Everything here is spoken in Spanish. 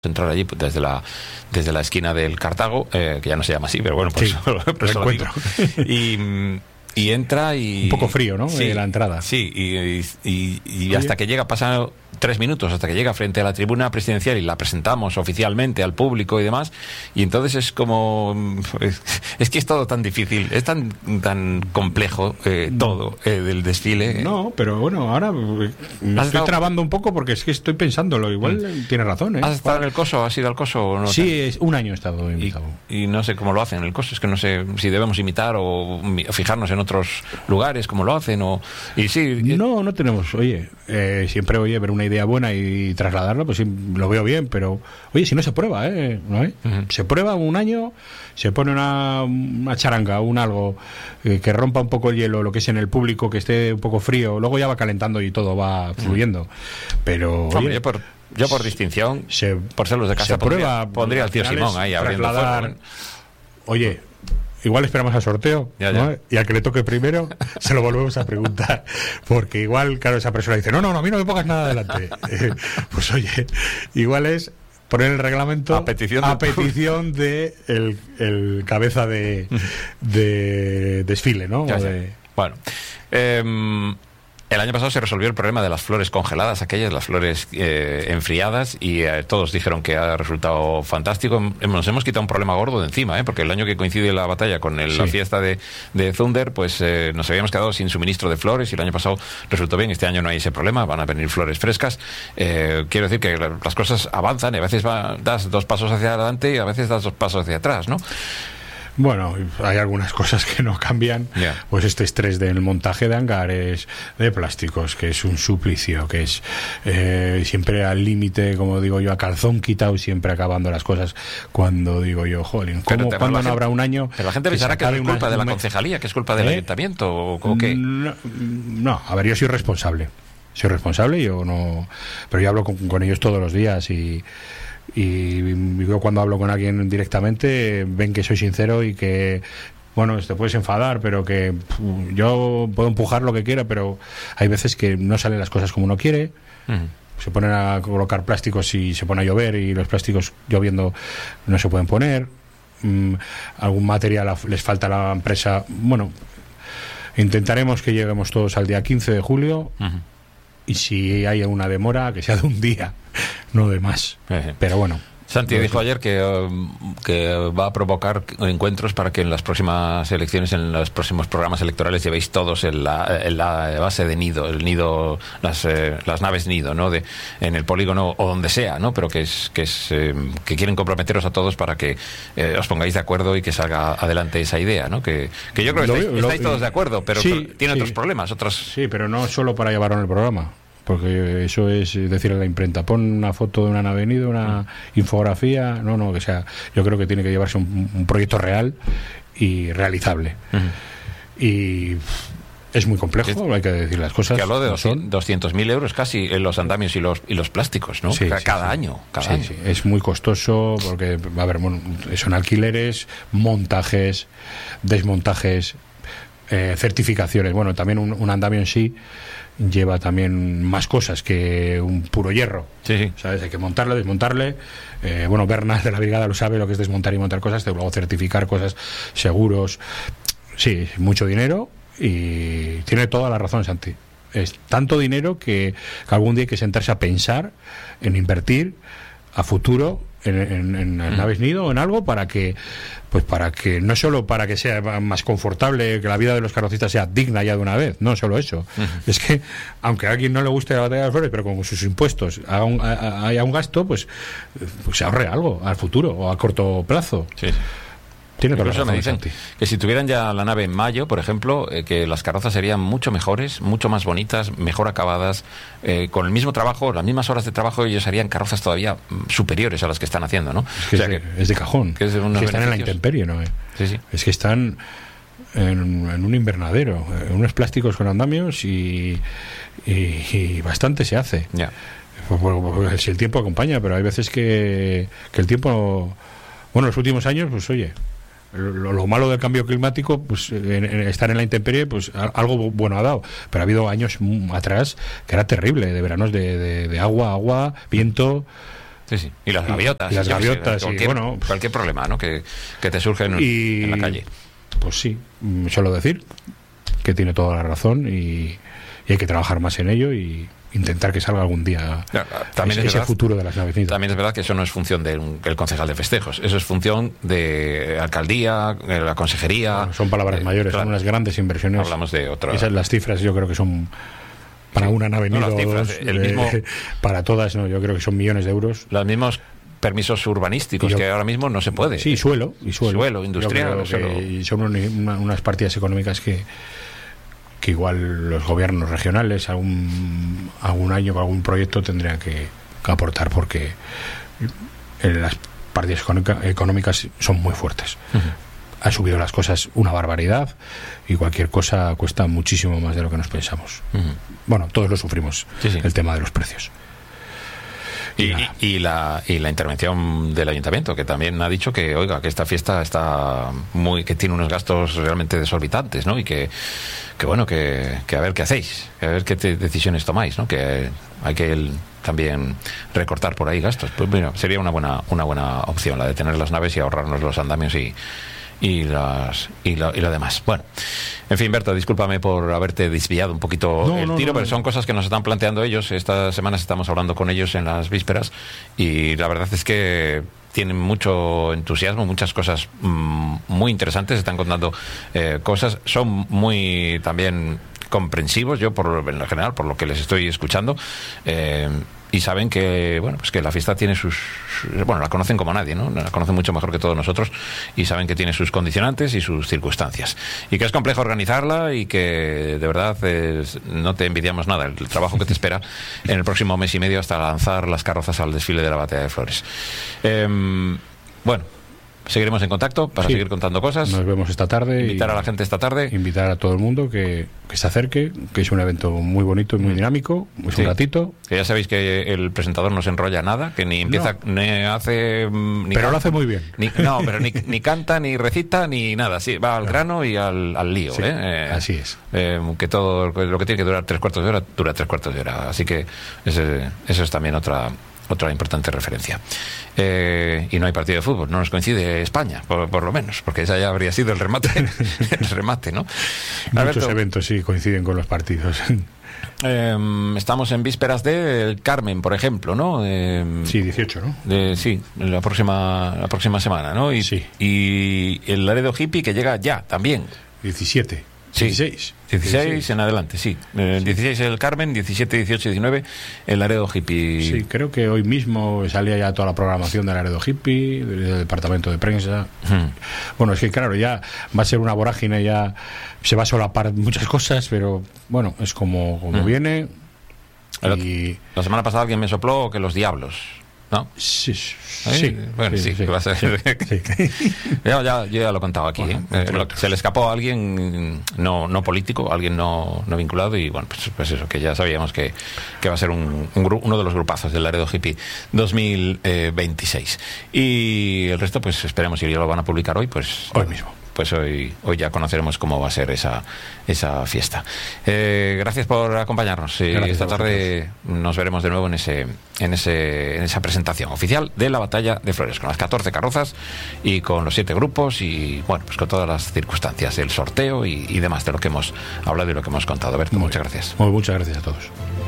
entrar allí desde la esquina del Cartago, que ya no se llama así, pero bueno, pues sí, por eso lo digo. Y entra y... Un poco frío, ¿no? Sí, la entrada. Sí, y hasta que llega, pasan 3 minutos hasta que llega frente a la tribuna presidencial y la presentamos oficialmente al público y demás, y entonces es como... Es que es todo tan difícil, es tan complejo todo del desfile. No, pero bueno, ahora me estoy trabando un poco porque es que estoy pensándolo, igual tiene razón, ¿eh? ¿Has estado en el Coso? ¿Has ido al Coso o no? Sí, un año he estado invitado. Y no sé cómo lo hacen en el Coso, es que no sé si debemos imitar o fijarnos en otros lugares, cómo lo hacen, y sí... No tenemos, oye, siempre, ver una idea buena y trasladarla, pues sí, lo veo bien, pero, oye, si no se prueba, ¿no? Se prueba un año, se pone una charanga, un algo que rompa un poco el hielo, lo que es en el público, que esté un poco frío, luego ya va calentando y todo va fluyendo, pero... Hombre, yo por distinción, por ser los de casa, pondría al tío Simón ahí abriendo fuego. Oye, igual esperamos al sorteo, ya. ¿no? Y al que le toque primero se lo volvemos a preguntar, porque igual, claro, esa persona dice, no, a mí no me pongas nada adelante. Pues oye, igual es poner el reglamento a petición de el cabeza de desfile, ¿no? Bueno, el año pasado se resolvió el problema de las flores congeladas, las flores enfriadas, y todos dijeron que ha resultado fantástico. Nos hemos quitado un problema gordo de encima, porque el año que coincide la batalla con la fiesta de Thunder, pues nos habíamos quedado sin suministro de flores, y el año pasado resultó bien. Este año no hay ese problema, van a venir flores frescas. Quiero decir que las cosas avanzan, y a veces das 2 pasos hacia adelante y a veces das 2 pasos hacia atrás, ¿no? Bueno, hay algunas cosas que no cambian. Pues este estrés del montaje de hangares, de plásticos, que es un suplicio, que es siempre al límite, como digo yo, a calzón quitado, siempre acabando las cosas. Cuando digo yo, jolín, ¿cuándo no habrá un año? Pero la gente pensará que es culpa de la concejalía, que es culpa del ayuntamiento, ¿o qué? No, a ver, yo soy responsable. Yo no... Pero yo hablo con ellos todos los días y yo cuando hablo con alguien directamente ven que soy sincero y que, bueno, te puedes enfadar, pero que yo puedo empujar lo que quiera, pero hay veces que no salen las cosas como uno quiere. Se ponen a colocar plásticos y se pone a llover, y los plásticos lloviendo no se pueden poner. Algún material les falta a la empresa. Bueno, intentaremos que lleguemos todos al día 15 de julio. Y si hay una demora, que sea de un día, no de más. Pero bueno. Santi dijo ayer que va a provocar encuentros para que en las próximas elecciones, en los próximos programas electorales, llevéis todos en la base de nido, las naves nido, ¿no? En el polígono o donde sea, ¿no? Pero que quieren comprometeros a todos para que os pongáis de acuerdo y que salga adelante esa idea, ¿no? Que yo creo que estáis todos de acuerdo, pero tiene otros problemas, Sí, pero no solo para llevarlo en el programa. Porque eso es decir a la imprenta, pon una foto de una nave nido, una infografía, no, que sea, yo creo que tiene que llevarse un proyecto real y realizable. Y es muy complejo, hay que decir las cosas. Que habló de 200.000 euros casi en los andamios y los plásticos, ¿no? Cada año. Sí, es muy costoso porque, a ver, son alquileres, montajes, desmontajes, certificaciones. Bueno, también un andamio en sí lleva también más cosas que un puro hierro. ¿Sabes? Hay que montarle, desmontarle. Bernal de la brigada lo sabe, lo que es desmontar y montar cosas, luego certificar cosas, seguros. Sí, mucho dinero, y tiene toda la razón Santi. Es tanto dinero que algún día hay que sentarse a pensar en invertir a futuro en naves nido o en algo para que no solo para que sea más confortable, que la vida de los carrocistas sea digna ya de una vez, no solo eso. Es que aunque a alguien no le guste la batalla de las flores, pero con sus impuestos haya un gasto, pues se ahorre algo al futuro o a corto plazo. Tiene toda la razón, me dicen que si tuvieran ya la nave en mayo, por ejemplo, que las carrozas serían mucho mejores, mucho más bonitas, mejor acabadas, con el mismo trabajo, las mismas horas de trabajo, ellos harían carrozas todavía superiores a las que están haciendo, ¿no? Es de cajón. Que están en la intemperie, ¿no? Es que están en un invernadero, en unos plásticos con andamios y bastante se hace. Si el tiempo acompaña, pero hay veces que el tiempo... Bueno, en los últimos años, pues oye, lo malo del cambio climático, pues estar en la intemperie, pues algo bueno ha dado, pero ha habido años atrás que era terrible, de veranos de agua, viento, Sí, sí. Y las gaviotas. Y las gaviotas, bueno, cualquier problema, ¿no? que te surge en la calle. Pues sí, suelo decir que tiene toda la razón y hay que trabajar más en ello y intentar que salga algún día también ese verdad, futuro de las navecitas. También es verdad que eso no es función del concejal de festejos, eso es función de alcaldía, de la consejería. Bueno, son palabras mayores, claro, son unas grandes inversiones. Hablamos de otra. Esas las cifras yo creo que son para una nave o dos, para todas, no, yo creo que son millones de euros. Los mismos permisos urbanísticos que ahora mismo no se puede. Sí, suelo industrial. Y son unas partidas económicas que igual los gobiernos regionales algún año con algún proyecto tendrían que aportar, porque las partidas económicas son muy fuertes. Han subido las cosas una barbaridad y cualquier cosa cuesta muchísimo más de lo que nos pensamos. Bueno, todos lo sufrimos, el tema de los precios. Y la intervención del ayuntamiento, que también ha dicho que, oiga, que esta fiesta que tiene unos gastos realmente desorbitantes, ¿no? Y que bueno, que a ver qué hacéis, a ver qué decisiones tomáis, ¿no? Que hay que también recortar por ahí gastos. Pues bueno, sería una buena opción la de tener las naves y ahorrarnos los andamios y lo demás. Bueno, en fin, Berto, discúlpame por haberte desviado un poquito el tiro, pero son cosas que nos están planteando ellos. Estas semanas estamos hablando con ellos en las vísperas y la verdad es que tienen mucho entusiasmo, muchas cosas muy interesantes, están contando cosas, son muy también comprensivos, yo en general, por lo que les estoy escuchando, y saben que, bueno, pues que la fiesta tiene la conocen como nadie, ¿no? La conocen mucho mejor que todos nosotros y saben que tiene sus condicionantes y sus circunstancias. Y que es complejo organizarla y que, de verdad, no te envidiamos nada el trabajo que te espera en el próximo mes y medio hasta lanzar las carrozas al desfile de la Batalla de Flores. Bueno, seguiremos en contacto para seguir contando cosas. Nos vemos esta tarde. Invitar a la gente esta tarde. Invitar a todo el mundo que se acerque, que es un evento muy bonito y muy dinámico. Es un ratito. Que ya sabéis que el presentador no se enrolla nada, que ni empieza, ni hace... Ni pero lo hace muy bien. Pero ni canta, ni recita, ni nada. Sí, va al grano y al lío. Sí, así es. Que todo lo que tiene que durar 3/4 de hora, dura 3/4 de hora. Así que eso es también otra importante referencia. Y no hay partido de fútbol, no nos coincide España, por lo menos, porque esa ya habría sido el remate, ¿no? Muchos eventos sí coinciden con los partidos. Estamos en vísperas del Carmen, por ejemplo, ¿no? Sí, 18, ¿no? Sí, la próxima semana, ¿no? Y el Laredo Hippie que llega ya, también. 17. Sí, 16 en adelante, sí. 16 el Carmen, 17, 18 y 19 el Laredo Hippie. Sí, creo que hoy mismo salía ya toda la programación del Laredo Hippie, del departamento de prensa. Bueno, es que claro, ya va a ser una vorágine, ya se va a solapar muchas cosas, pero bueno, es como viene. La semana pasada alguien me sopló que los Diablos, ¿no? Sí. Bueno, sí. Va a ser. Yo ya lo he contado aquí. Se le escapó a alguien no político, alguien no vinculado, y bueno, pues eso, que ya sabíamos que va a ser uno de los grupazos del Laredo Hippie 2026. Y el resto, pues esperemos, si ya lo van a publicar hoy, pues hoy mismo. Pues hoy ya conoceremos cómo va a ser esa fiesta. Gracias por acompañarnos. Esta tarde nos veremos de nuevo en esa presentación oficial de la Batalla de Flores, con las 14 carrozas y con los 7 grupos y bueno, pues con todas las circunstancias, el sorteo y demás de lo que hemos hablado y lo que hemos contado. Berto, muchas gracias. Muchas gracias a todos.